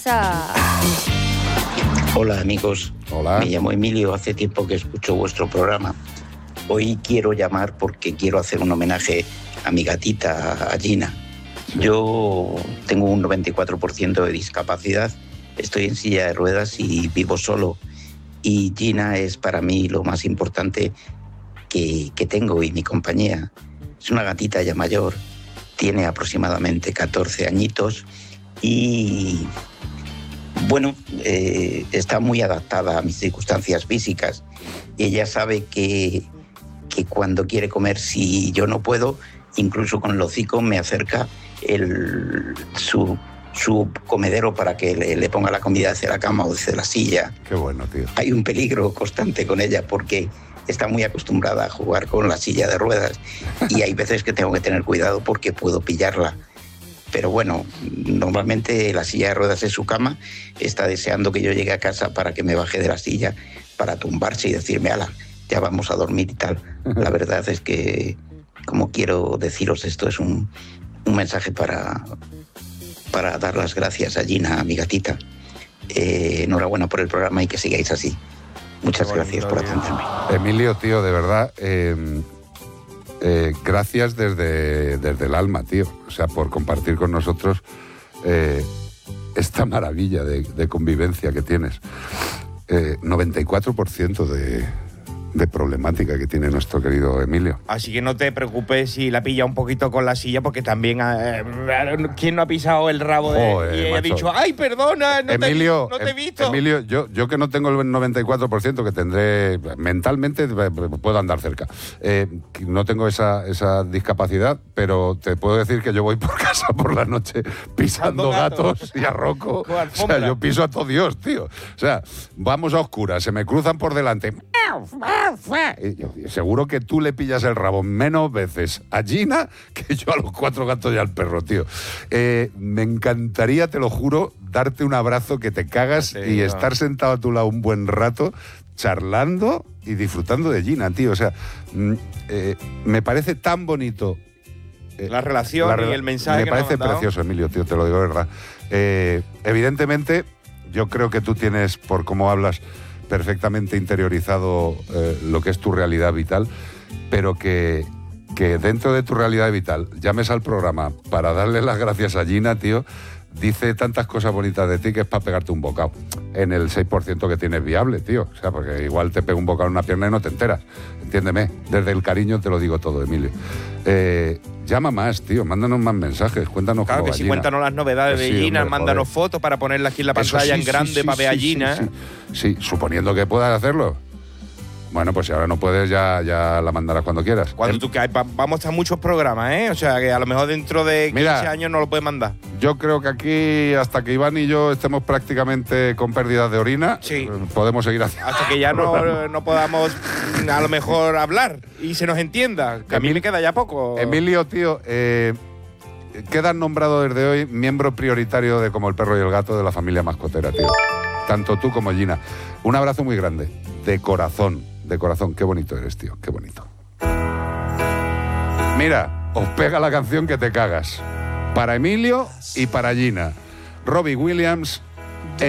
Hola amigos, Hola. Me llamo Emilio, hace tiempo que escucho vuestro programa. Hoy quiero llamar porque quiero hacer un homenaje a mi gatita, a Gina. Yo tengo un 94% de discapacidad, estoy en silla de ruedas y vivo solo. Y Gina es para mí lo más importante que tengo y mi compañía. Es una gatita ya mayor, tiene aproximadamente 14 añitos y bueno, está muy adaptada a mis circunstancias físicas. Ella sabe que cuando quiere comer, si yo no puedo, incluso con el hocico me acerca su comedero para que le ponga la comida hacia la cama o desde la silla. Qué bueno, tío. Hay un peligro constante con ella porque está muy acostumbrada a jugar con la silla de ruedas y hay veces que tengo que tener cuidado porque puedo pillarla. Pero bueno, normalmente la silla de ruedas es su cama, está deseando que yo llegue a casa para que me baje de la silla, para tumbarse y decirme, ala, ya vamos a dormir y tal. La verdad es que, como quiero deciros esto, es un mensaje para dar las gracias a Gina, a mi gatita. Enhorabuena por el programa y que sigáis así. Muchas gracias por atenderme. Emilio, tío, de verdad, gracias desde el alma, tío. O sea, por compartir con nosotros esta maravilla de convivencia que tienes. 94% de problemática que tiene nuestro querido Emilio. Así que no te preocupes si la pilla un poquito con la silla, porque también ¿quién no ha pisado el rabo Joder, y ha macho. dicho, ay, perdona, Emilio, no te he visto? Emilio, yo que no tengo el 94%, que tendré mentalmente, puedo andar cerca. No tengo esa discapacidad, pero te puedo decir que yo voy por casa por la noche pisando gatos y a Rocco. O sea, yo piso a todo Dios, tío. O sea, vamos a oscuras, se me cruzan por delante. Y seguro que tú le pillas el rabo menos veces a Gina que yo a los 4 gatos y al perro, tío. Me encantaría, te lo juro, darte un abrazo que te cagas y estar sentado a tu lado un buen rato charlando y disfrutando de Gina, tío. O sea, me parece tan bonito. La relación y el mensaje me que nos parece han dado. precioso, Emilio, tío, te lo digo de verdad. Evidentemente, yo creo que tú tienes, por cómo hablas, perfectamente interiorizado lo que es tu realidad vital, pero que dentro de tu realidad vital llames al programa para darle las gracias a Gina, tío, dice tantas cosas bonitas de ti que es para pegarte un bocado en el 6% que tienes viable, tío. O sea, porque igual te pega un bocado en una pierna y no te enteras. Entiéndeme, desde el cariño te lo digo todo, Emilio. Llama más, tío, mándanos más mensajes, cuéntanos Claro cómo que va sí, Gina. cuéntanos las novedades de Gina, hombre, mándanos joder. fotos para ponerlas aquí en la Eso pantalla sí, en grande sí, para ver a sí, Gina. Sí, suponiendo que puedas hacerlo. Bueno, pues si ahora no puedes, ya la mandarás cuando quieras. Cuando tú quieras, vamos a estar muchos programas, ¿eh? O sea, que a lo mejor dentro de 15 Mira, años no lo puedes mandar. Yo creo que aquí, hasta que Iván y yo estemos prácticamente con pérdidas de orina, podemos seguir haciendo. Hasta que ya no podamos a lo mejor hablar y se nos entienda. Que a mí me queda ya poco. Emilio, tío, quedas nombrado desde hoy miembro prioritario de Como el Perro y el Gato de la familia mascotera, tío. Tanto tú como Gina. Un abrazo muy grande. De corazón. Qué bonito eres, tío. Qué bonito. Mira, os pega la canción que te cagas. Para Emilio y para Gina. Robbie Williams